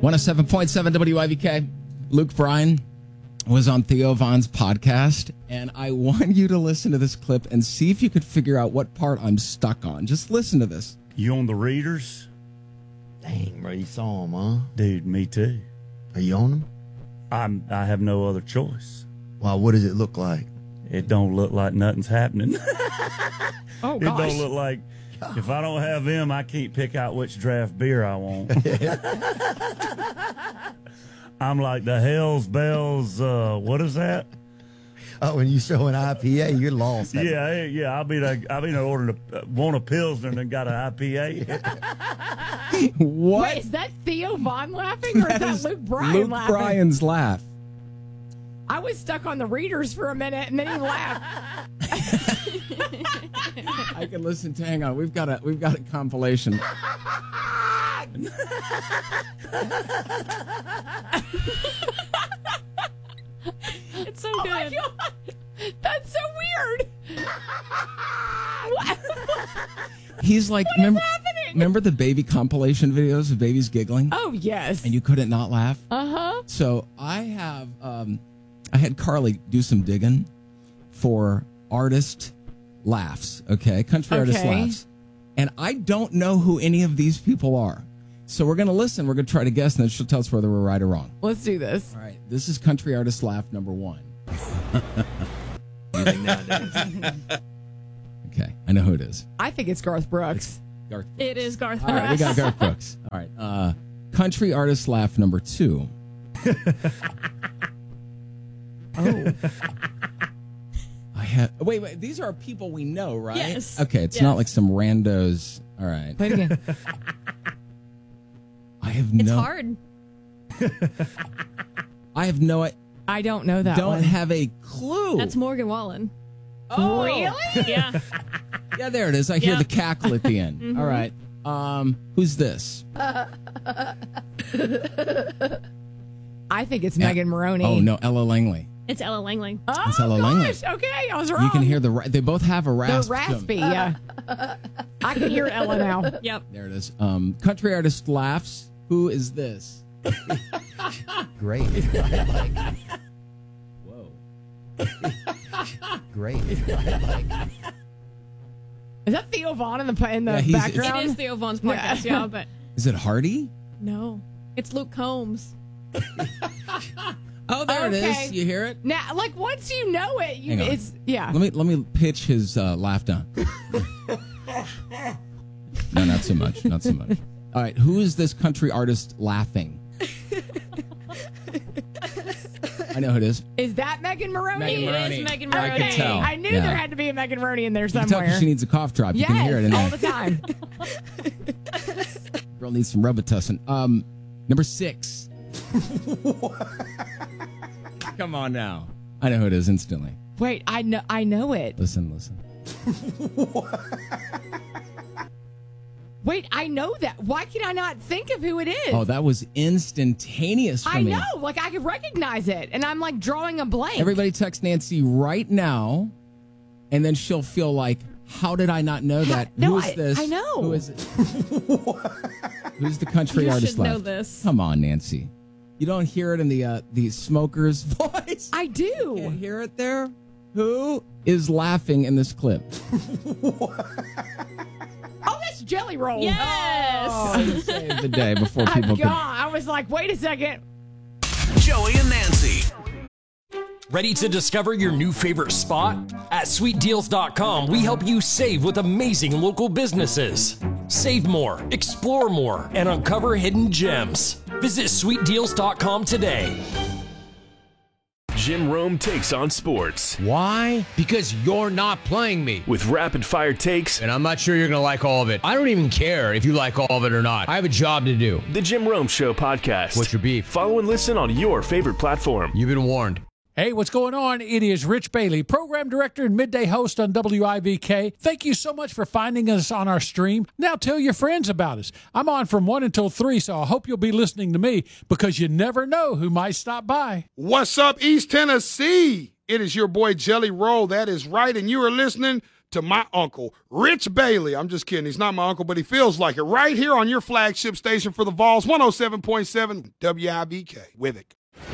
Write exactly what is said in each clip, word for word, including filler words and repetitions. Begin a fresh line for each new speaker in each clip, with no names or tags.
one oh seven point seven W I V K. Luke Bryan was on Theo Von's podcast, and I want you to listen to this clip and see if you could figure out what part I'm stuck on. Just listen to this.
You on the readers?
Dang, bro, you saw them, huh?
Dude, me too.
Are you on them?
I'm, I have no other choice.
Wow, what does it look like?
It don't look like nothing's happening.
Oh,
It
gosh.
don't look like, if I don't have them, I can't pick out which draft beer I want. I'm like the Hell's Bells, uh, what is that?
Oh, when you show an I P A, you're lost.
Yeah, I- yeah. I'll be like, I'll be in order to uh, want a Pilsner and then got an I P A.
What?
Wait, is that Theo Von laughing or is that Luke Bryan
Luke
laughing?
Bryan's laugh.
I was stuck on the readers for a minute and then he laughed.
I can listen to. Hang on, we've got a we've got a compilation.
It's so
Oh
good.
my God. That's so weird. What?
He's like,
What is
remember,
happening?
remember the baby compilation videos of babies giggling,
Oh, yes.
and you couldn't not laugh.
Uh-huh.
So I have, um, I had Carly do some digging for artist laughs. Okay, country artist
Okay.
laughs, and I don't know who any of these people are. So we're gonna listen. We're gonna try to guess, and then she'll tell us whether we're right or wrong.
Let's do this.
All right, this is country artist laugh number one.
You think nowadays?
Okay, I know who it is.
I think it's Garth Brooks.
Garth.
It is Garth
All right, we
Brooks.
got Garth Brooks. All right, uh, country artist laugh number two.
Oh.
I have. Wait, wait. These are people we know, right?
Yes.
Okay, it's
Yes.
not like some randos. All right.
Play it again.
I have
It's
no.
hard.
I have no.
I don't know that
don't
one.
have a clue.
That's Morgan Wallen.
Oh, really?
Yeah.
Yeah, there it is. I hear
Yeah.
the cackle at the end.
Mm-hmm.
All right. Um, who's this?
I think it's
Yeah.
Megan Maroney.
Oh no, Ella Langley.
It's Ella Langley.
Oh,
It's Ella Langley.
gosh. Okay, I was wrong.
You can hear the. ra- They both have a
They're
rasp. to
raspy,
them.
yeah. I can hear Ella now.
Yep.
There it is. Um, country artist laughs. Who is this?
Great.
Whoa.
Great.
Is that Theo Von in the in the
Yeah, he's-
background?
It is Theo Von's podcast,
Yeah.
yeah, but
Is it Hardy?
no. It's Luke Combs.
Oh, there it
Okay.
is. You hear it?
Now, like once you know it, you,
Hang on.
it's yeah.
Let me let me pitch his uh, laugh down. No, not so much. Not so much. All right, who is this country artist laughing? I know who it is.
Is that Megan Maroney?
Megan
It
Maroney.
is Megan
I
Maroney.
could tell.
I knew
Yeah.
there had to be a Megan Maroney in there
You can tell 'cause
somewhere.
she needs a cough drop. You
yes,
can hear it in
all
there.
the time.
Girl needs some Robitussin. Um, number six. Come on now. I know who it is instantly.
Wait, I know, I know it.
Listen, listen.
Wait, I know that. Why can I not think of who it is?
Oh, that was instantaneous for
I
me.
know, like I could recognize it, and I'm like drawing a blank.
Everybody text Nancy right now, and then she'll feel like, how did I not know that?
No,
Who is
I-
this?
I know.
Who is it? Who's the country
You
artist
should know
left?
this.
Come on, Nancy. You don't hear it in the uh, the smoker's voice?
I
You
do.
hear it there? Who is laughing in this clip?
Oh, that's Jelly Roll.
Yes.
Oh, you saved the day before
Oh,
people
God,
could.
I was like, wait a second.
Joey and Nancy.
Ready to discover your new favorite spot? At sweet deals dot com, we help you save with amazing local businesses. Save more, explore more, and uncover hidden gems. Visit sweet deals dot com today.
Jim Rome takes on sports
Why? Because you're not playing me.
with rapid fire takes.
And I'm not sure you're going to like all of it. I don't even care if you like all of it or not. I have a job to do.
The Jim Rome Show podcast.
What's your beef?
Follow and listen on your favorite platform.
You've been warned.
Hey, what's going on? It is Rich Bailey, program director and midday host on W I V K. Thank you so much for finding us on our stream. Now tell your friends about us. I'm on from one until three, so I hope you'll be listening to me because you never know who might stop by.
What's up, East Tennessee? It is your boy Jelly Roll. That is right, and you are listening to my uncle, Rich Bailey. I'm just kidding. He's not my uncle, but he feels like it. Right here on your flagship station for the Vols, one oh seven point seven W I B K. Withwick.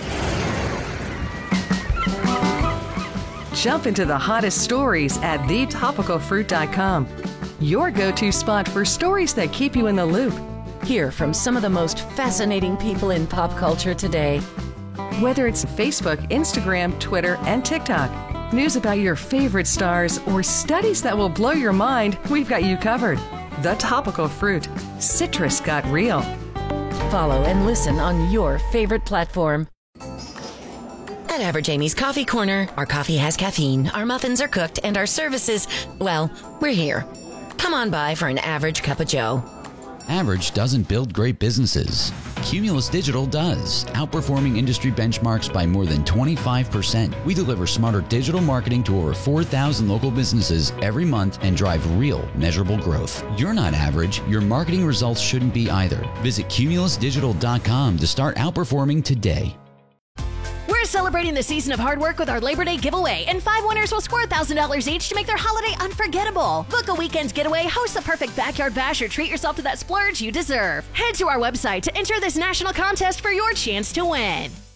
Jump into the hottest stories at the topical fruit dot com. Your go-to spot for stories that keep you in the loop.
Hear from some of the most fascinating people in pop culture today.
Whether it's Facebook, Instagram, Twitter, and TikTok, news about your favorite stars, or studies that will blow your mind, we've got you covered. The Topical Fruit. Citrus got real.
Follow and listen on your favorite platform.
At Average Amy's Coffee Corner, our coffee has caffeine, our muffins are cooked, and our services, well, we're here. Come on by for an average cup of joe.
Average doesn't build great businesses. Cumulus Digital does, outperforming industry benchmarks by more than twenty-five percent. We deliver smarter digital marketing to over four thousand local businesses every month and drive real, measurable growth. You're not average. Your marketing results shouldn't be either. Visit cumulus digital dot com to start outperforming today.
We're celebrating the season of hard work with our Labor Day giveaway, and five winners will score one thousand dollars each to make their holiday unforgettable. Book a weekend getaway, host the perfect backyard bash, or treat yourself to that splurge you deserve. Head to our website to enter this national contest for your chance to win.